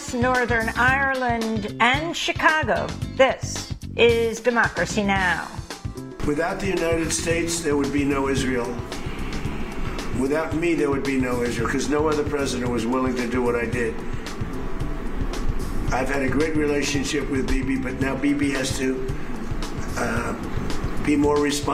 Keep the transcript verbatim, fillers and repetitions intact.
U.S., Northern Ireland, and Chicago. This is Democracy Now! Without the United States, there would be no Israel. Without me, there would be no Israel, because no other president was willing to do what I did. I've had a great relationship with Bibi, but now Bibi has to uh, be more responsible.